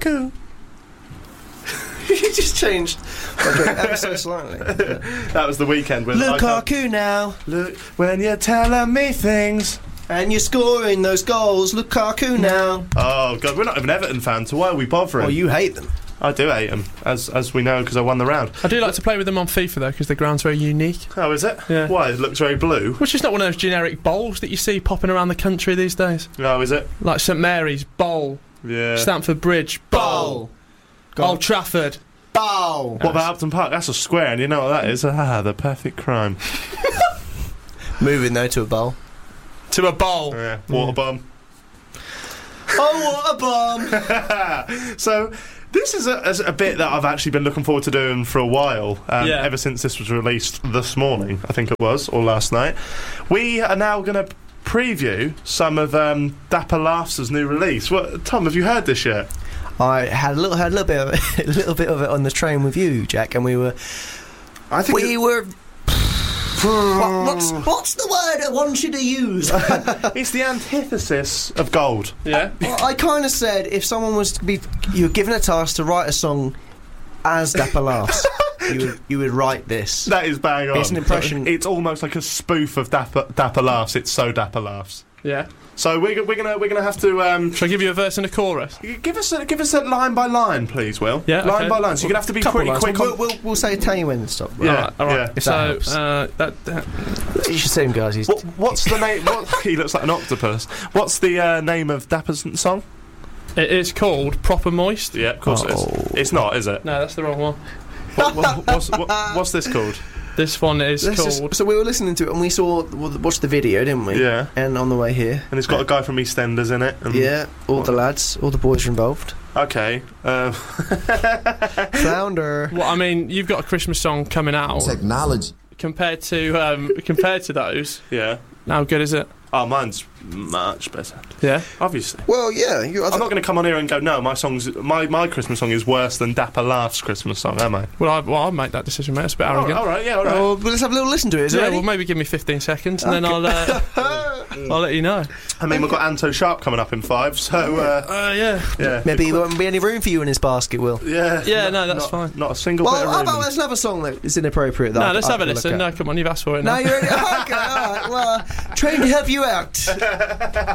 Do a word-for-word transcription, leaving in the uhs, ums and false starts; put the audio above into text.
Lukaku. You just changed okay, ever so slightly. Yeah. That was The Weeknd with Lukaku now. Look, when you're telling me things. And you're scoring those goals, Lukaku now. Oh, God, we're not even Everton fans, so why are we bothering? Oh, you hate them. I do hate them, as as we know, because I won the round. I do like to play with them on FIFA, though, because the ground's very unique. Oh, is it? Yeah. Why? It looks very blue. Which is not one of those generic bowls that you see popping around the country these days. Oh, is it? Like St Mary's, bowl. Yeah. Stamford Bridge, bowl. Old Trafford, bowl. What about Upton Park? That's a square, and you know what that is? Ah, the perfect crime. Moving, though, to a bowl. To a bowl. Yeah, water bomb. Oh, what a bomb! So, this is a, is a bit that I've actually been looking forward to doing for a while, um, Yeah. ever since this was released this morning, I think it was, or last night. We are now going to preview some of um, Dapper Laughs' new release. What, Tom, have you heard this yet? I had a little, had a little bit, of it, a little bit of it on the train with you, Jack, and we were, I think we it- were. what, what's what's the word I want you to use? It's the antithesis of gold. Yeah. Well, I kind of said if someone was to be, you were given a task to write a song as Dapper Laughs, you would, you would write this. That is bang on. It's an impression. It's almost like a spoof of Dapper, Dapper Laughs. It's so Dapper Laughs. Yeah. So we're, we're gonna we're gonna have to um, Shall I give you a verse and a chorus? give us a, give us a line by line, please, Will. Yeah, line okay. by line. So you're gonna have to be Couple pretty lines. quick. We'll, on, we'll, we'll say tell you when to stop. Yeah, Alright, alright. yeah. If So, that helps. uh, that, that, You should see him, guys. He's What, what's the name? What, he looks like an octopus. What's the uh, name of Dapper's song? it is called Proper Moist. Yeah, of course Oh. it is. It's not, is it? No, that's the wrong one. What, what, what's, what, what's this called? This one is Let's called... just- so we were listening to it and we saw watched the video, didn't we? Yeah. And on the way here, And it's got a guy from EastEnders in it. And yeah, all the lads, all the boys are involved. Okay. Uh, Flounder. Well, I mean, you've got a Christmas song coming out. Technology. Compared to um, compared to those, yeah. how good is it? Oh, mine's much better. Yeah. Obviously. Well, yeah. You, I'm not going to come on here and go, no, my song's my, my Christmas song is worse than Dapper Laughs' Christmas song, am I? Well, I, well, I'll make that decision, mate. It's a bit Oh, arrogant. all right, yeah, all right. Oh, well, let's have a little listen to it. Is it yeah, ready? well, maybe give me fifteen seconds, and then I'll uh, I'll let you know. I mean, we've got Anto Sharp coming up in five, so uh, Uh, yeah. yeah, Maybe there won't be any room for you in his basket, Will. yeah, Yeah, not- no, that's not- fine. Not a single bit Well, of how room. about let's have a song that is inappropriate? That No, I- let's I have a can look listen. at. No, come on, you've asked for it No, now. you're ready. Okay, all right. Well, trying to help you out.